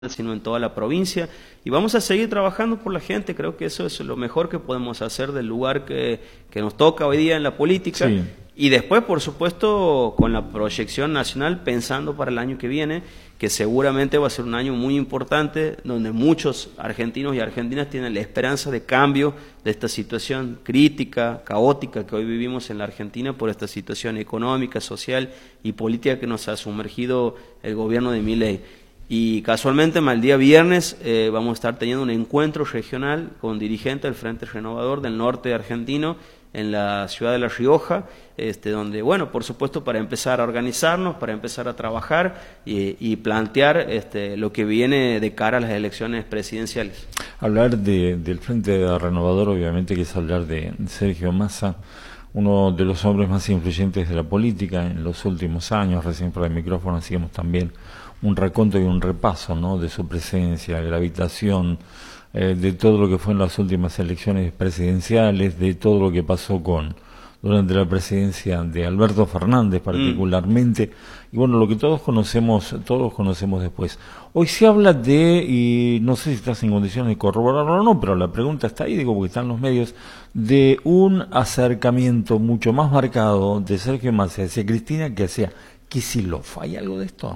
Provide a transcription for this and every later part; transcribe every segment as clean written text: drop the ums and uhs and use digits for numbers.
sino en toda la provincia, y vamos a seguir trabajando por la gente. Creo que eso es lo mejor que podemos hacer del lugar que nos toca hoy día en la política. Sí. Y después, por supuesto, con la proyección nacional, pensando para el año que viene, que seguramente va a ser un año muy importante, donde muchos argentinos y argentinas tienen la esperanza de cambio de esta situación crítica, caótica que hoy vivimos en la Argentina por esta situación económica, social y política que nos ha sumergido el gobierno de Milei. Y casualmente, el día viernes, vamos a estar teniendo un encuentro regional con dirigentes del Frente Renovador del norte argentino en la ciudad de La Rioja, donde, bueno, por supuesto, para empezar a organizarnos, para empezar a trabajar y plantear lo que viene de cara a las elecciones presidenciales. Hablar del Frente Renovador, obviamente, que es hablar de Sergio Massa, uno de los hombres más influyentes de la política en los últimos años. Recién por el micrófono hacíamos también un raconto y un repaso, ¿no?, de su presencia, gravitación, de todo lo que fue en las últimas elecciones presidenciales, de todo lo que pasó durante la presidencia de Alberto Fernández particularmente, y bueno, lo que todos conocemos después. Hoy se habla y no sé si estás en condiciones de corroborarlo o no, pero la pregunta está ahí, digo, porque están los medios, de un acercamiento mucho más marcado de Sergio Massa hacia Cristina que hacia Kicillof. ¿Hay algo de esto?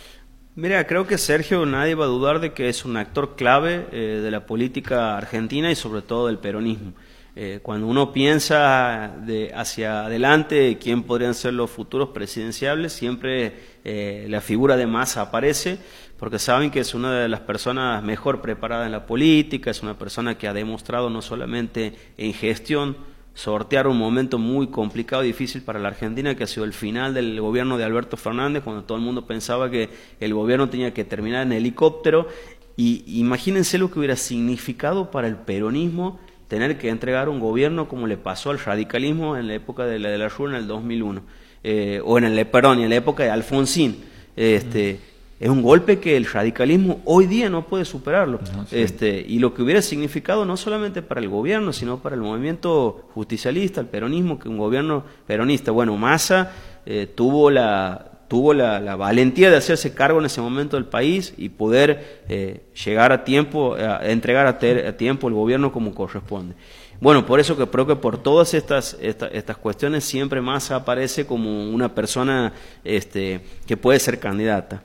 Mira, creo que Sergio, nadie va a dudar de que es un actor clave de la política argentina y sobre todo del peronismo. Cuando uno piensa hacia adelante quién podrían ser los futuros presidenciables, siempre la figura de Massa aparece, porque saben que es una de las personas mejor preparadas en la política, es una persona que ha demostrado no solamente en gestión, sortear un momento muy complicado y difícil para la Argentina, que ha sido el final del gobierno de Alberto Fernández, cuando todo el mundo pensaba que el gobierno tenía que terminar en helicóptero. Y imagínense lo que hubiera significado para el peronismo tener que entregar un gobierno como le pasó al radicalismo en la época de la Rúa en el 2001, en la época de Alfonsín. Es un golpe que el radicalismo hoy día no puede superarlo. No, sí. Y lo que hubiera significado no solamente para el gobierno, sino para el movimiento justicialista, el peronismo, que un gobierno peronista. Bueno, Massa tuvo la valentía de hacerse cargo en ese momento del país y poder llegar a tiempo, entregar a tiempo el gobierno como corresponde. Bueno, por eso que creo que por todas estas cuestiones siempre Massa aparece como una persona que puede ser candidata.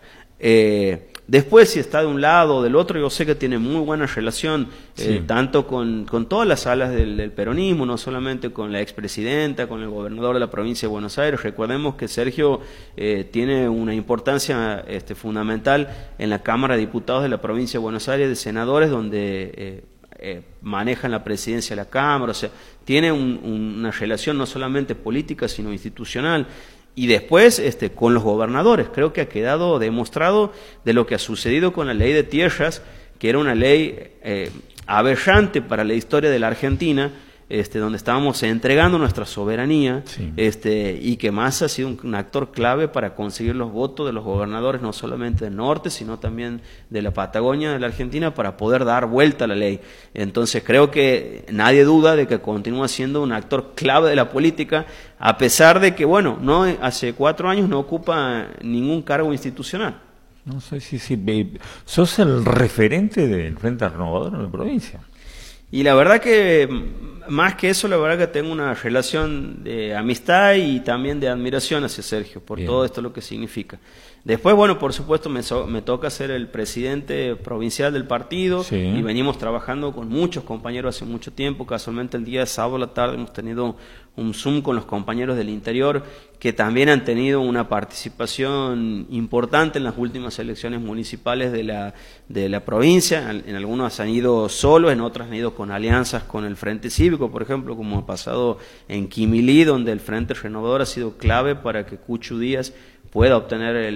Después, si está de un lado o del otro, yo sé que tiene muy buena relación, sí, tanto con todas las alas del peronismo, no solamente con la expresidenta, con el gobernador de la provincia de Buenos Aires. Recordemos que Sergio tiene una importancia fundamental en la Cámara de Diputados de la provincia de Buenos Aires, de senadores, donde manejan la presidencia de la Cámara. O sea, tiene una relación no solamente política, sino institucional. Y después con los gobernadores, creo que ha quedado demostrado de lo que ha sucedido con la ley de tierras, que era una ley aberrante para la historia de la Argentina, donde estábamos entregando nuestra soberanía, sí, y que Massa ha sido un actor clave para conseguir los votos de los gobernadores, no solamente del norte, sino también de la Patagonia de la Argentina, para poder dar vuelta a la ley. Entonces creo que nadie duda de que continúa siendo un actor clave de la política, a pesar de que, bueno, hace 4 años no ocupa ningún cargo institucional. No sé si sos el referente del Frente Renovador en la provincia. Y la verdad que, más que eso, la verdad que tengo una relación de amistad y también de admiración hacia Sergio, por todo esto lo que significa. Después, bueno, por supuesto me toca ser el presidente provincial del partido, sí, y venimos trabajando con muchos compañeros hace mucho tiempo. Casualmente el día de sábado a la tarde hemos tenido un Zoom con los compañeros del interior, que también han tenido una participación importante en las últimas elecciones municipales de la provincia. En algunos han ido solos, en otras han ido con alianzas con el Frente Cívico, por ejemplo, como ha pasado en Quimilí, donde el Frente Renovador ha sido clave para que Cucho Díaz pueda obtener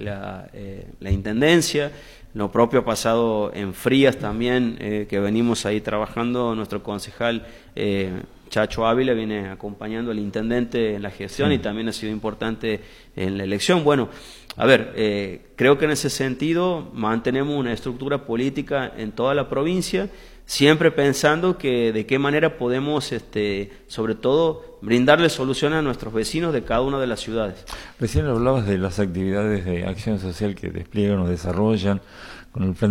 la intendencia. Lo propio ha pasado en Frías también, que venimos ahí trabajando. Nuestro concejal Chacho Ávila viene acompañando al intendente en la gestión, sí, y también ha sido importante en la elección. Bueno, a ver, creo que en ese sentido mantenemos una estructura política en toda la provincia, siempre pensando que de qué manera podemos, sobre todo, brindarle soluciones a nuestros vecinos de cada una de las ciudades. Recién hablabas de las actividades de acción social que despliegan o desarrollan con el Frente